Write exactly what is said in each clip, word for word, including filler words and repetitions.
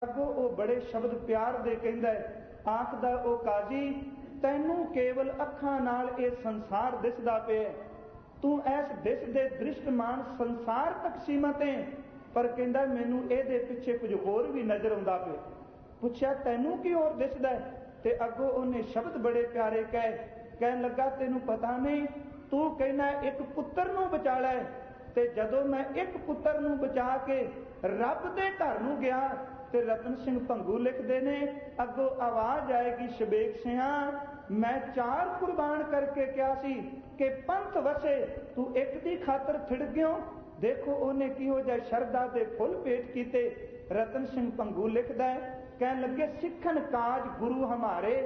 ਅੱਗੋਂ ਉਹ ਬੜੇ ਸ਼ਬਦ ਪਿਆਰ ਦੇ ਕਹਿੰਦਾ, ਆਖਦਾ ਉਹ ਕਾਜੀ ਤੈਨੂੰ ਕੇਵਲ ਅੱਖਾਂ ਨਾਲ ਇਹ ਸੰਸਾਰ ਦਿਸਦਾ ਪਿਆ, ਤੂੰ ਇਸ ਦਿਸਦੇ ਦ੍ਰਿਸ਼ਟਮਾਨ ਸੰਸਾਰ ਤੱਕ ਸੀਮਤ ਹੈ, ਪਰ ਕਹਿੰਦਾ ਮੈਨੂੰ ਇਹਦੇ ਪਿੱਛੇ ਕੁਝ ਹੋਰ ਵੀ ਨਜ਼ਰ ਆਉਂਦਾ ਪਿਆ। ਪੁੱਛਿਆ ਤੈਨੂੰ ਕੀ ਹੋਰ ਦਿਸਦਾ? ਤੇ ਅੱਗੋਂ ਉਹਨੇ ਸ਼ਬਦ ਬੜੇ ਪਿਆਰੇ ਕਹੇ, ਕਹਿਣ ਲੱਗਾ ਤੈਨੂੰ ਪਤਾ ਨਹੀਂ, ਤੂੰ ਕਹਿੰਦਾ ਇੱਕ ਪੁੱਤਰ ਨੂੰ ਬਚਾ ਲੈ, ਤੇ ਜਦੋਂ ਮੈਂ ਇੱਕ ਪੁੱਤਰ ਨੂੰ ਬਚਾ ਕੇ ਰੱਬ ਦੇ ਘਰ ਨੂੰ ਗਿਆ ਤੇ ਰਤਨ ਸਿੰਘ ਭੰਗੂ ਲਿਖਦੇ ਨੇ, ਅੱਗੋਂ ਆਵਾਜ਼ ਆਏਗੀ ਸ਼ਬੇਕ ਸਿਆਂ ਮੈਂ ਚਾਰ ਕੁਰਬਾਨ ਕਰਕੇ ਕਿਹਾ ਸੀ ਕਿ ਪੰਥ ਵਸੇ, ਤੂੰ ਇੱਕ ਦੀ ਖਾਤਰ ਥਿੜ ਗਿਓ। ਦੇਖੋ ਉਹਨੇ ਕਿਹੋ ਜਿਹਾ ਸ਼ਰਧਾ ਦੇ ਫੁੱਲ ਭੇਟ ਕੀਤੇ। ਰਤਨ ਸਿੰਘ ਭੰਗੂ ਲਿਖਦਾ ਹੈ, ਕਹਿਣ ਲੱਗੇ ਸਿੱਖਣ ਕਾਜ ਗੁਰੂ ਹਮਾਰੇ,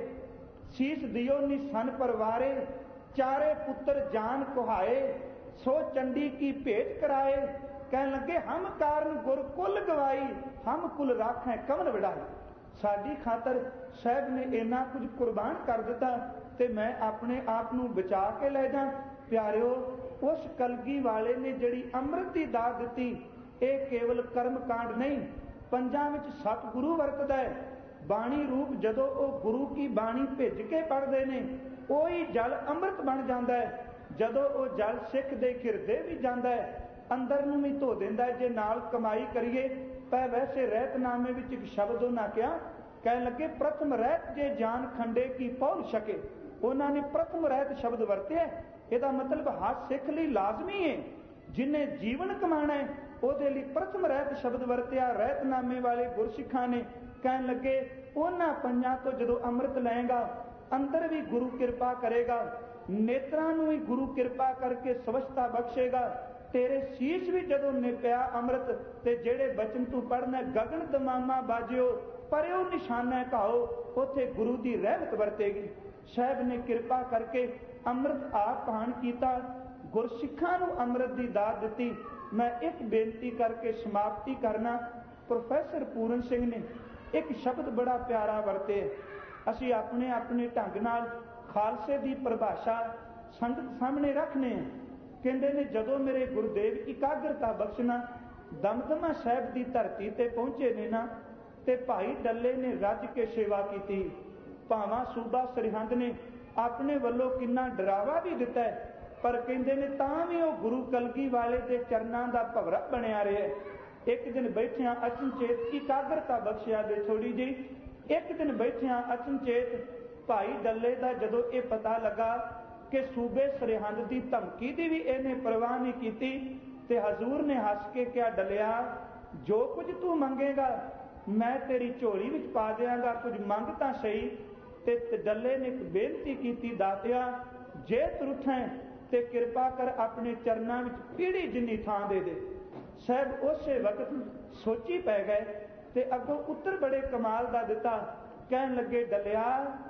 ਸੀਸ ਦਿਓ ਨਿਸਨ ਪਰਵਾਰੇ, ਚਾਰੇ ਪੁੱਤਰ ਜਾਨ ਕੁਹਾਏ, ਸੋ ਚੰਡੀ ਕੀ ਭੇਟ ਕਰਾਏ। ਕਹਿਣ ਲੱਗੇ ਹਮ ਕਾਰਨ ਗੁਰ ਕੁਲ ਗਵਾਈ, ਹਮ ਕੁਲ ਰਾਖੈ ਕਵਨ ਵਡਾਈ। ਸਾਡੀ ਖਾਤਰ ਸਾਹਿਬ ਨੇ ਇੰਨਾ ਕੁਝ ਕੁਰਬਾਨ ਕਰ ਦਿੱਤਾ ਤੇ ਮੈਂ ਆਪਣੇ ਆਪ ਨੂੰ ਬਚਾ ਕੇ ਲੈ ਜਾ। ਪਿਆਰਿਓ, ਉਸ ਕਲਗੀ ਵਾਲੇ ਨੇ ਜਿਹੜੀ ਅੰਮ੍ਰਿਤ ਦੀ ਦਾਤ ਦਿੱਤੀ, ਇਹ ਕੇਵਲ ਕਰਮ ਕਾਂਡ ਨਹੀਂ, ਪੰਜਾਂ ਵਿੱਚ ਸਤਿਗੁਰੂ ਵਰਤਦਾ ਹੈ। ਬਾਣੀ ਰੂਪ ਜਦੋਂ ਉਹ ਗੁਰੂ ਕੀ ਬਾਣੀ ਭਿੱਜ ਕੇ ਪੜ੍ਹਦੇ ਨੇ, ਉਹੀ ਜਲ ਅੰਮ੍ਰਿਤ ਬਣ ਜਾਂਦਾ ਹੈ। ਜਦੋਂ ਉਹ ਜਲ ਸਿੱਖ ਦੇ ਹਿਰਦੇ ਵੀ ਜਾਂਦਾ ਹੈ, ਅੰਦਰ ਨੂੰ ਵੀ ਧੋ ਦਿੰਦਾ। ਜੇ ਨਾਲ ਕਮਾਈ ਕਰੀਏ ਤਾਂ ਵੈਸੇ ਰਹਿਤਨਾਮੇ ਵਿੱਚ ਇੱਕ ਸ਼ਬਦ ਉਹਨਾਂ ਕਿਹਾ, ਕਹਿਣ ਲੱਗੇ ਪ੍ਰਥਮ ਰਹਿਤ ਜੇ ਜਾਨ ਖੰਡੇ ਕੀ ਪਹੁੰਚ ਸਕੇ। ਉਹਨਾਂ ਨੇ ਪ੍ਰਥਮ ਰਹਿਤ ਸ਼ਬਦ ਵਰਤਿਆ। ਇਹਦਾ ਮਤਲਬ ਹਰ ਸਿੱਖ ਲਈ ਲਾਜ਼ਮੀ ਹੈ, ਜਿਹਨੇ ਜੀਵਨ ਕਮਾਣਾ ਹੈ ਉਹਦੇ ਲਈ ਪ੍ਰਥਮ ਰਹਿਤ ਸ਼ਬਦ ਵਰਤਿਆ ਰਹਿਤਨਾਮੇ ਵਾਲੇ ਗੁਰਸਿੱਖਾਂ ਨੇ। ਕਹਿਣ ਲੱਗੇ ਉਹਨਾਂ ਪੰਜਾਂ ਤੋਂ ਜਦੋਂ ਅੰਮ੍ਰਿਤ ਲਏਗਾ, ਅੰਦਰ ਵੀ ਗੁਰੂ ਕਿਰਪਾ ਕਰੇਗਾ, ਨੇਤਰਾਂ ਨੂੰ ਵੀ ਗੁਰੂ ਕਿਰਪਾ ਕਰਕੇ ਸਵਛਤਾ ਬਖਸ਼ੇਗਾ। ਤੇਰੇ ਸੀਸ ਵੀ ਜਦੋਂ ਨਿਪਿਆ ਅੰਮ੍ਰਿਤ, ਤੇ ਜਿਹੜੇ ਬਚਨ ਤੂੰ ਪੜ੍ਹਨਾ ਗਗਨ ਦਮਾਮਾ ਬਾਜਿਓ ਪਰਿਓ ਨਿਸ਼ਾਨਾ ਘਾਓ, ਉੱਥੇ ਗੁਰੂ ਦੀ ਰਹਿਮਤ ਵਰਤੇਗੀ। ਸਾਹਿਬ ਨੇ ਕਿਰਪਾ ਕਰਕੇ ਅੰਮ੍ਰਿਤ ਆਪ ਪਾਨ ਕੀਤਾ, ਗੁਰਸਿੱਖਾਂ ਨੂੰ ਅੰਮ੍ਰਿਤ ਦੀ ਦਾਤ ਦਿੱਤੀ। ਮੈਂ ਇੱਕ ਬੇਨਤੀ ਕਰਕੇ ਸਮਾਪਤੀ ਕਰਨਾ। ਪ੍ਰੋਫੈਸਰ ਪੂਰਨ ਸਿੰਘ ਨੇ ਇੱਕ ਸ਼ਬਦ ਬੜਾ ਪਿਆਰਾ ਵਰਤੇ। ਅਸੀਂ ਆਪਣੇ ਆਪਣੇ ਢੰਗ ਨਾਲ ਖਾਲਸੇ ਦੀ ਪਰਿਭਾਸ਼ਾ ਸੰਗਤ ਸਾਹਮਣੇ ਰੱਖਨੇ ਆ। ਕਹਿੰਦੇ ਨੇ ਜਦੋਂ ਮੇਰੇ ਗੁਰਦੇਵ ਇਕਾਗਰਤਾ ਬਖਸ਼ਣਾ ਦਮਦਮਾ ਸਾਹਿਬ ਦੀ ਧਰਤੀ ਤੇ ਪਹੁੰਚੇ ਨੇ ਨਾ, ਤੇ ਭਾਈ ਡੱਲੇ ਨੇ ਰੱਜ ਕੇ ਸੇਵਾ ਕੀਤੀ। ਭਾਵਾਂ ਸੂਬਾ ਸਰਹੰਦ ਨੇ ਆਪਣੇ ਵੱਲੋਂ ਕਿੰਨਾ ਡਰਾਵਾ ਵੀ ਦਿੱਤਾ ਹੈ, ਪਰ ਕਹਿੰਦੇ ਨੇ ਤਾਂ ਵੀ ਉਹ ਗੁਰੂ ਕਲਗੀ ਵਾਲੇ ਦੇ ਚਰਨਾਂ ਦਾ ਭਵਰਾ ਬਣਿਆ ਰਿਹਾ। ਇੱਕ ਦਿਨ ਬੈਠਿਆਂ ਅਚਨਚੇਤ ਇਕਾਗਰਤਾ ਬਖਸ਼ਿਆ ਦੇ ਥੋੜੀ ਜਿਹੀ, ਇੱਕ ਦਿਨ ਬੈਠਿਆਂ ਅਚਨਚੇਤ ਭਾਈ ਡੱਲੇ ਦਾ ਜਦੋਂ ਇਹ ਪਤਾ ਲੱਗਾ ਕਿ ਸੂਬੇ ਸਰਹੰਦ ਦੀ ਧਮਕੀ ਦੀ ਵੀ ਇਹਨੇ ਪਰਵਾਹ ਨਹੀਂ ਕੀਤੀ, ਤੇ ਹਜ਼ੂਰ ਨੇ ਹੱਸ ਕੇ ਕਿਹਾ, ਡੱਲਿਆ ਜੋ ਕੁਝ ਤੂੰ ਮੰਗੇਗਾ ਮੈਂ ਤੇਰੀ ਝੋਲੀ ਵਿੱਚ ਪਾ ਦਿਆਂਗਾ, ਕੁਝ ਮੰਗ ਤਾਂ ਸਹੀ। ਤੇ ਡੱਲੇ ਨੇ ਇੱਕ ਬੇਨਤੀ ਕੀਤੀ, ਦਾਤਿਆ ਜੇ ਤਰੁੱਠੈਂ ਤੇ ਕਿਰਪਾ ਕਰ ਆਪਣੇ ਚਰਨਾਂ ਵਿੱਚ ਪੀੜੀ ਜਿੰਨੀ ਥਾਂ ਦੇ ਦੇ। ਸਾਹਿਬ ਉਸੇ ਵਕਤ ਸੋਚੀ ਪੈ ਗਏ ਤੇ ਅੱਗੋਂ ਉੱਤਰ ਬੜੇ ਕਮਾਲ ਦਾ ਦਿੱਤਾ। ਕਹਿਣ ਲੱਗੇ ਡੱਲਿਆ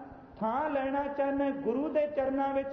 ਥਾਂ ਲੈਣਾ ਚਾਹੁੰਦਾ ਗੁਰੂ ਦੇ ਚਰਨਾਂ ਵਿੱਚ,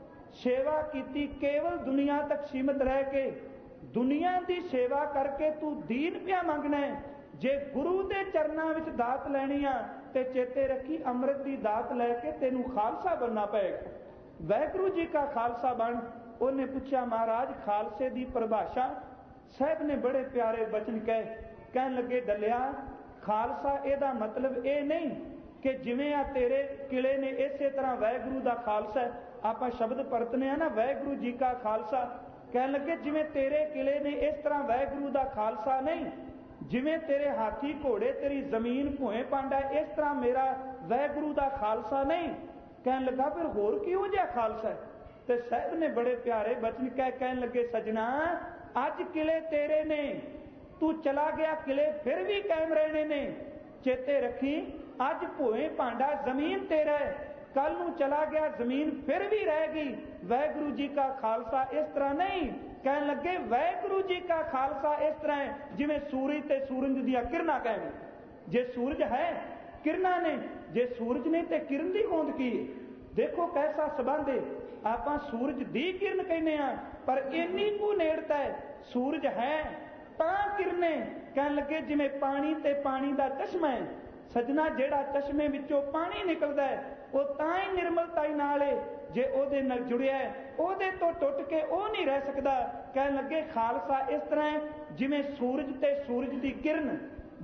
ਸੇਵਾ ਕੀਤੀ ਕੇਵਲ ਦੁਨੀਆ ਤੱਕ ਸੀਮਤ ਰਹਿ ਕੇ, ਦੁਨੀਆ ਦੀ ਸੇਵਾ ਕਰਕੇ ਤੂੰ ਦੀਨ ਪਿਆ ਮੰਗਣਾ ਹੈ। ਜੇ ਗੁਰੂ ਦੇ ਚਰਨਾਂ ਵਿੱਚ ਦਾਤ ਲੈਣੀ ਆ ਤੇ ਚੇਤੇ ਰੱਖੀ ਅੰਮ੍ਰਿਤ ਦੀ ਦਾਤ ਲੈ ਕੇ ਤੈਨੂੰ ਖਾਲਸਾ ਬਣਨਾ ਪਏਗਾ। ਵਾਹਿਗੁਰੂ ਜੀ ਕਾ ਖਾਲਸਾ ਬਣ। ਉਹਨੇ ਪੁੱਛਿਆ ਮਹਾਰਾਜ ਖਾਲਸੇ ਦੀ ਪਰਿਭਾਸ਼ਾ? ਸਾਹਿਬ ਨੇ ਬੜੇ ਪਿਆਰੇ ਬਚਨ ਕਹੇ। ਕਹਿਣ ਲੱਗੇ ਡੱਲਿਆ ਖਾਲਸਾ ਇਹਦਾ ਮਤਲਬ ਇਹ ਨਹੀਂ ਕਿ ਜਿਵੇਂ ਆ ਤੇਰੇ ਕਿਲੇ ਨੇ ਇਸੇ ਤਰ੍ਹਾਂ ਵਾਹਿਗੁਰੂ ਦਾ ਖਾਲਸਾ ਹੈ। ਆਪਾਂ ਸ਼ਬਦ ਪਰਤਨੇ ਆ ਨਾ ਵਾਹਿਗੁਰੂ ਜੀ ਕਾ ਖਾਲਸਾ। ਕਹਿਣ ਲੱਗੇ ਜਿਵੇਂ ਤੇਰੇ ਕਿਲੇ ਨੇ ਇਸ ਤਰ੍ਹਾਂ ਵਾਹਿਗੁਰੂ ਦਾ ਖਾਲਸਾ ਨਹੀਂ, ਜਿਵੇਂ ਤੇਰੇ ਹਾਥੀ ਘੋੜੇ ਤੇਰੀ ਜ਼ਮੀਨ ਭੂਏ ਪਾਂਡਾ ਇਸ ਤਰ੍ਹਾਂ ਮੇਰਾ ਵਾਹਿਗੁਰੂ ਦਾ ਖਾਲਸਾ ਨਹੀਂ। ਕਹਿਣ ਲੱਗਾ ਫਿਰ ਹੋਰ ਕਿਹੋ ਜਿਹਾ ਖਾਲਸਾ ਹੈ? ਤੇ ਸਾਹਿਬ ਨੇ ਬੜੇ ਪਿਆਰੇ ਬਚਨ ਕਹਿ ਕਹਿਣ ਲੱਗੇ ਸਜਣਾ ਅੱਜ ਕਿਲੇ ਤੇਰੇ ਨੇ, ਤੂੰ ਚਲਾ ਗਿਆ ਕਿਲੇ ਫਿਰ ਵੀ ਕਾਇਮ ਰਹਿਣੇ ਨੇ। ਚੇਤੇ ਰੱਖੀ ਅੱਜ ਭੂਏ ਭਾਂਡਾ ਜ਼ਮੀਨ ਤੇਰਾ ਹੈ, ਕੱਲ ਨੂੰ ਚਲਾ ਗਿਆ ਜ਼ਮੀਨ ਫਿਰ ਵੀ ਰਹੇਗੀ। ਵਾਹਿਗੁਰੂ ਜੀ ਕਾ ਖਾਲਸਾ ਇਸ ਤਰ੍ਹਾਂ ਨਹੀਂ। ਕਹਿਣ ਲੱਗੇ ਵਾਹਿਗੁਰੂ ਜੀ ਕਾ ਖਾਲਸਾ ਇਸ ਤਰ੍ਹਾਂ ਹੈ ਜਿਵੇਂ ਸੂਰਜ ਤੇ ਸੂਰਜ ਦੀਆਂ ਕਿਰਨਾਂ ਕਹਿੰਦੇ। ਜੇ ਸੂਰਜ ਹੈ ਕਿਰਨਾਂ ਨੇ, ਜੇ ਸੂਰਜ ਨਹੀਂ ਤੇ ਕਿਰਨ ਦੀ ਹੋਂਦ ਕੀ ਹੈ? ਦੇਖੋ ਕੈਸਾ ਸੰਬੰਧ ਹੈ। ਆਪਾਂ ਸੂਰਜ ਦੀ ਕਿਰਨ ਕਹਿੰਦੇ ਆ, ਪਰ ਇੰਨੀ ਕੁ ਨੇੜਤਾ ਹੈ। ਸੂਰਜ ਹੈ ਤਾਂ ਕਿਰਨੇ। ਕਹਿਣ ਲੱਗੇ ਜਿਵੇਂ ਪਾਣੀ ਤੇ ਪਾਣੀ ਦਾ ਚਸ਼ਮਾ ਹੈ ਸਜਣਾ, ਜਿਹੜਾ ਚਸ਼ਮੇ ਵਿੱਚੋਂ ਪਾਣੀ ਨਿਕਲਦਾ ਹੈ ਉਹ ਤਾਂ ਹੀ ਨਿਰਮਲਤਾ ਨਾਲ ਹੈ ਜੇ ਉਹਦੇ ਨਾਲ ਜੁੜਿਆ ਹੈ, ਉਹਦੇ ਤੋਂ ਟੁੱਟ ਕੇ ਉਹ ਨਹੀਂ ਰਹਿ ਸਕਦਾ। ਕਹਿਣ ਲੱਗੇ ਖਾਲਸਾ ਇਸ ਤਰ੍ਹਾਂ ਹੈ ਜਿਵੇਂ ਸੂਰਜ ਤੇ ਸੂਰਜ ਦੀ ਕਿਰਨ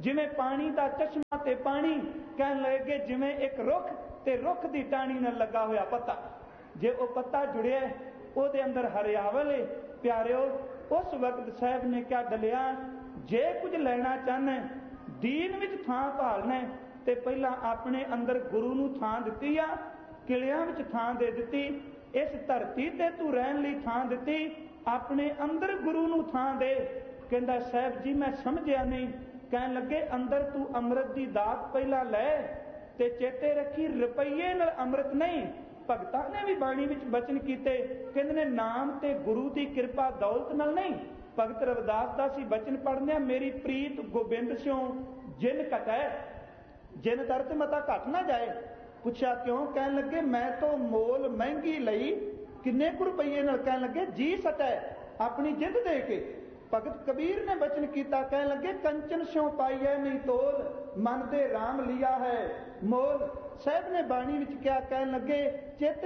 ਜਿਵੇਂ ਪਾਣੀ ਦਾ ਚਸ਼ਮਾ ਤੇ ਪਾਣੀ, ਕਹਿਣ ਲੱਗੇ ਜਿਵੇਂ ਇੱਕ ਰੁੱਖ ਤੇ ਰੁੱਖ ਦੀ ਟਾਹਣੀ ਨਾਲ ਲੱਗਾ ਹੋਇਆ ਪੱਤਾ, ਜੇ ਉਹ ਪੱਤਾ ਜੁੜਿਆ ਉਹਦੇ ਅੰਦਰ ਹਰਿਆਵਲ ਏ। ਪਿਆਰਿਓ, ਉਸ ਵਕਤ ਸਾਹਿਬ ਨੇ ਕਿਆ ਡਲਿਆ, ਜੇ ਕੁਝ ਲੈਣਾ ਚਾਹੁੰਦਾ, ਦੀਨ ਵਿੱਚ ਥਾਂ ਭਾਲਣਾ ਤੇ ਪਹਿਲਾਂ ਆਪਣੇ ਅੰਦਰ ਗੁਰੂ ਨੂੰ ਥਾਂ ਦਿੱਤੀ ਆ, ਕਿਲਿਆਂ ਵਿੱਚ ਥਾਂ ਦੇ ਦਿੱਤੀ, ਇਸ ਧਰਤੀ ਤੇ ਤੂੰ ਰਹਿਣ ਲਈ ਥਾਂ ਦਿੱਤੀ, ਆਪਣੇ ਅੰਦਰ ਗੁਰੂ ਨੂੰ ਥਾਂ ਦੇ। ਕਹਿੰਦਾ ਸਾਹਿਬ ਜੀ ਮੈਂ ਸਮਝਿਆ ਨਹੀਂ। ਕਹਿਣ ਲੱਗੇ ਅੰਦਰ ਤੂੰ ਅੰਮ੍ਰਿਤ ਦੀ ਦਾਤ ਪਹਿਲਾਂ ਲੈ ਤੇ ਚੇਤੇ ਰੱਖੀ, ਰੁਪਈਏ ਨਾਲ ਅੰਮ੍ਰਿਤ ਨਹੀਂ। ਭਗਤਾਂ ਨੇ ਵੀ ਬਾਣੀ ਵਿੱਚ ਬਚਨ ਕੀਤੇ, ਕਹਿੰਦੇ ਨੇ ਨਾਮ ਤੇ ਗੁਰੂ ਦੀ ਕਿਰਪਾ ਦੌਲਤ ਨਾਲ ਨਹੀਂ। ਭਗਤ ਰਵਿਦਾਸ ਦਾ ਸੀ ਬਚਨ ਪੜ੍ਹਦੇ ਆ, ਮੇਰੀ ਪ੍ਰੀਤ ਗੋਬਿੰਦ ਸਿਉ ਜਿਨ ਘਟੈ, ਜਿਨ ਦਰ ਤੇ ਮਤਾ ਘਟ ਨਾ ਜਾਏ। ਪੁੱਛਿਆ ਕਿਉਂ? ਕਹਿਣ ਲੱਗੇ ਮੈਂ ਤੋਂ ਮੋਲ ਮਹਿੰਗੀ ਲਈ, ਕਿੰਨੇ ਕੁ ਰੁਪਈਏ ਨਾਲ? ਕਹਿਣ ਲੱਗੇ ਜੀ ਸਟੈ, ਆਪਣੀ ਜਿੱਦ ਦੇ ਕੇ। ਭਗਤ ਕਬੀਰ ਨੇ ਬਚਨ ਕੀਤਾ, ਕਹਿਣ ਲੱਗੇ ਕੰਚਨ ਸਿਉ ਪਾਈਐ ਨਹੀਂ ਤੋਲ, ਮਨ ਦੇ ਰਾਮ ਲਿਆ ਹੈ ਮੋਲ। ਸਾਹਿਬ ਨੇ ਬਾਣੀ ਵਿੱਚ ਕਿਹਾ, ਕਹਿਣ ਲੱਗੇ ਚੇਤੇ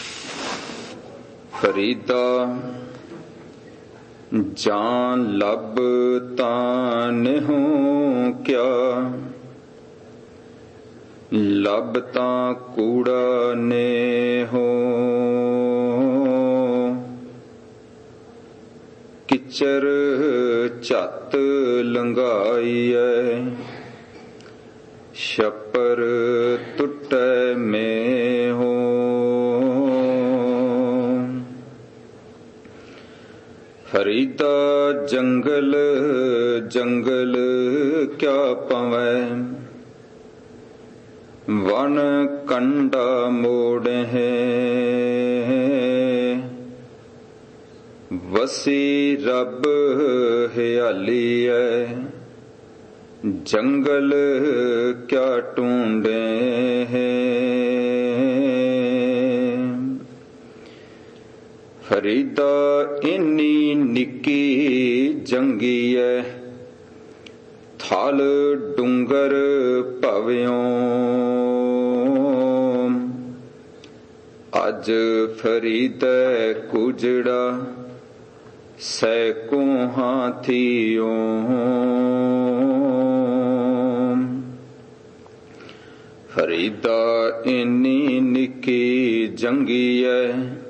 ਫਰੀਦਾ ਜਾਨ ਲੱਭ ਤਾਂ ਨਿਹੂ ਕਿਆ, ਲੱਭ ਤਾਂ ਕੂੜਾ ਨੇ ਹੋ, ਕਿਚਰ ਝੱਤ ਲੰਘਾਈਐ, ਛੱਪਰ ਟੁੱਟੈ ਮੇ ਹੋ। ਫਰੀਦਾ ਜੰਗਲ ਜੰਗਲ ਕਿਆ ਪਵੈ, ਵਨ ਕੰਡਾ ਮੋੜਹਿ, ਵਸੀ ਰੱਬ ਹਿਆਲੀ ਐ, ਜੰਗਲ ਕਿਆ ਢੂੰਡੇ ਹੈ। ਫਰੀਦਾ ਇੰਨੀ ਨਿੱਕੀ ਜੰਗੀ ਐ, ਥਲ ਡੂੰਗਰ ਭਵਿਓ, ਅੱਜ ਫਰੀਦਾ ਕੁਜੜਾ ਸੈਕੋ ਹਾਥੀਓ। ਫਰੀਦਾ ਇੰਨੀ ਨਿੱਕੀ ਜੰਗੀ ਐ,